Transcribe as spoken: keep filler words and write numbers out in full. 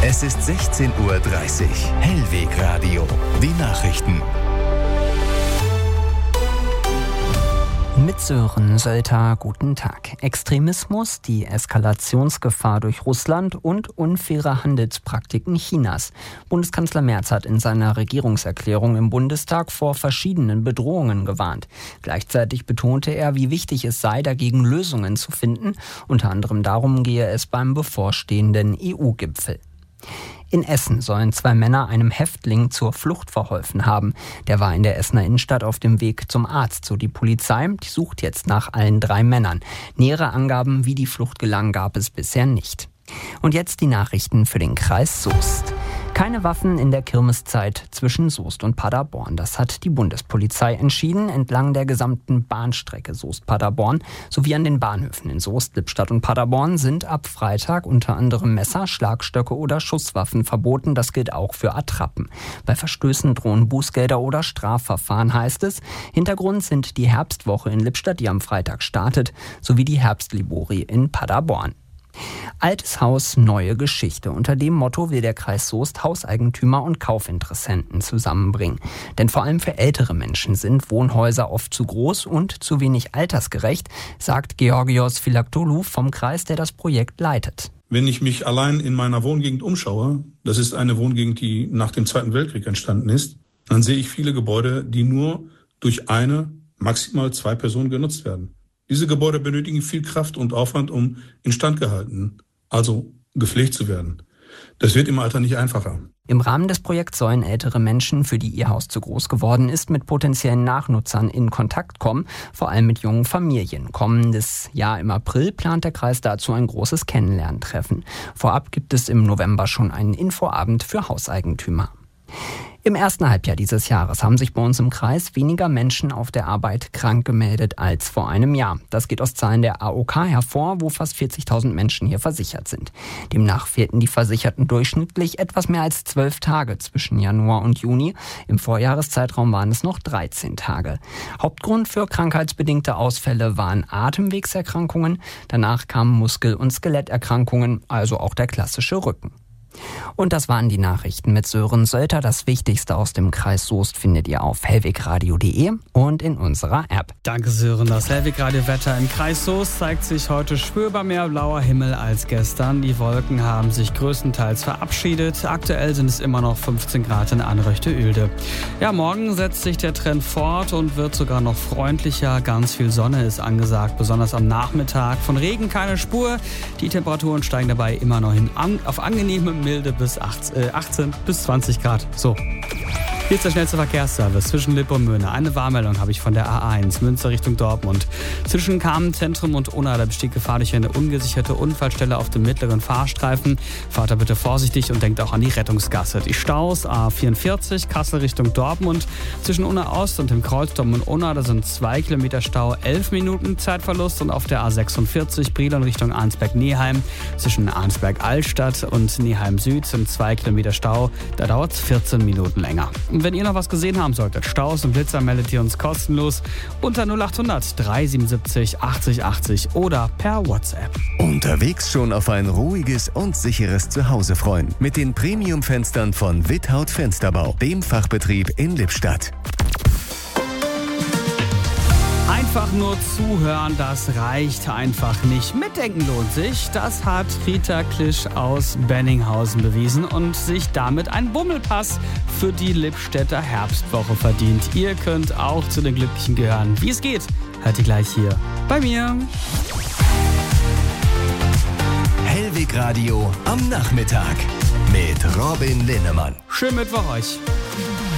Es ist sechzehn Uhr dreißig. Hellweg Radio. Die Nachrichten. Mit Sören Sölter, guten Tag. Extremismus, die Eskalationsgefahr durch Russland und unfaire Handelspraktiken Chinas. Bundeskanzler Merz hat in seiner Regierungserklärung im Bundestag vor verschiedenen Bedrohungen gewarnt. Gleichzeitig betonte er, wie wichtig es sei, dagegen Lösungen zu finden. Unter anderem darum gehe es beim bevorstehenden E U-Gipfel. In Essen sollen zwei Männer einem Häftling zur Flucht verholfen haben. Der war in der Essener Innenstadt auf dem Weg zum Arzt, so die Polizei. Die sucht jetzt nach allen drei Männern. Nähere Angaben, wie die Flucht gelang, gab es bisher nicht. Und jetzt die Nachrichten für den Kreis Soest. Keine Waffen in der Kirmeszeit zwischen Soest und Paderborn. Das hat die Bundespolizei entschieden. Entlang der gesamten Bahnstrecke Soest-Paderborn sowie an den Bahnhöfen in Soest, Lippstadt und Paderborn sind ab Freitag unter anderem Messer, Schlagstöcke oder Schusswaffen verboten. Das gilt auch für Attrappen. Bei Verstößen drohen Bußgelder oder Strafverfahren, heißt es. Hintergrund sind die Herbstwoche in Lippstadt, die am Freitag startet, sowie die Herbstlibori in Paderborn. Altes Haus, neue Geschichte. Unter dem Motto will der Kreis Soest Hauseigentümer und Kaufinteressenten zusammenbringen. Denn vor allem für ältere Menschen sind Wohnhäuser oft zu groß und zu wenig altersgerecht, sagt Georgios Philaktoulou vom Kreis, der das Projekt leitet. Wenn ich mich allein in meiner Wohngegend umschaue, das ist eine Wohngegend, die nach dem Zweiten Weltkrieg entstanden ist, dann sehe ich viele Gebäude, die nur durch eine, maximal zwei Personen genutzt werden. Diese Gebäude benötigen viel Kraft und Aufwand, um instand gehalten, also gepflegt zu werden. Das wird im Alter nicht einfacher. Im Rahmen des Projekts sollen ältere Menschen, für die ihr Haus zu groß geworden ist, mit potenziellen Nachnutzern in Kontakt kommen, vor allem mit jungen Familien. Kommendes Jahr im April plant der Kreis dazu ein großes Kennenlerntreffen. Vorab gibt es im November schon einen Infoabend für Hauseigentümer. Im ersten Halbjahr dieses Jahres haben sich bei uns im Kreis weniger Menschen auf der Arbeit krank gemeldet als vor einem Jahr. Das geht aus Zahlen der A O K hervor, wo fast vierzigtausend Menschen hier versichert sind. Demnach fehlten die Versicherten durchschnittlich etwas mehr als zwölf Tage zwischen Januar und Juni. Im Vorjahreszeitraum waren es noch dreizehn Tage. Hauptgrund für krankheitsbedingte Ausfälle waren Atemwegserkrankungen. Danach kamen Muskel- und Skeletterkrankungen, also auch der klassische Rücken. Und das waren die Nachrichten mit Sören Sölter. Das Wichtigste aus dem Kreis Soest findet ihr auf hellwegradio punkt de und in unserer App. Danke Sören. Das Hellwegradio-Wetter im Kreis Soest zeigt sich heute spürbar mehr blauer Himmel als gestern. Die Wolken haben sich größtenteils verabschiedet. Aktuell sind es immer noch fünfzehn Grad in Anröchte-Oelde. Ja, morgen setzt sich der Trend fort und wird sogar noch freundlicher. Ganz viel Sonne ist angesagt, besonders am Nachmittag. Von Regen keine Spur. Die Temperaturen steigen dabei immer noch hin an, auf angenehme milde bis achtzehn bis zwanzig Grad. So. Hier ist der schnellste Verkehrsservice zwischen Lippe und Möhne. Eine Warnmeldung habe ich von der A eins, Münster Richtung Dortmund. Zwischen Kamentzentrum und Unna, da besteht Gefahr durch eine ungesicherte Unfallstelle auf dem mittleren Fahrstreifen. Fahrt da bitte vorsichtig und denkt auch an die Rettungsgasse. Die Staus A vierundvierzig, Kassel Richtung Dortmund. Zwischen Unna Ost und dem Kreuzturm und Unna, da sind zwei Kilometer Stau, elf Minuten Zeitverlust. Und auf der A sechsundvierzig, Brilon Richtung Arnsberg-Neheim. Zwischen Arnsberg-Altstadt und Neheim Süd sind zwei Kilometer Stau. Da dauert es vierzehn Minuten länger. Und wenn ihr noch was gesehen haben solltet, Staus und Blitzer, meldet ihr uns kostenlos unter null achthundert drei siebenundsiebzig achtzig achtzig oder per WhatsApp. Unterwegs schon auf ein ruhiges und sicheres Zuhause freuen. Mit den Premium-Fenstern von Without Fensterbau, dem Fachbetrieb in Lippstadt. Einfach nur zuhören, das reicht einfach nicht. Mitdenken lohnt sich. Das hat Rita Klisch aus Benninghausen bewiesen und sich damit einen Bummelpass für die Lippstädter Herbstwoche verdient. Ihr könnt auch zu den Glücklichen gehören. Wie es geht, hört ihr gleich hier bei mir. Hellweg Radio am Nachmittag mit Robin Linnemann. Schönen Mittwoch euch.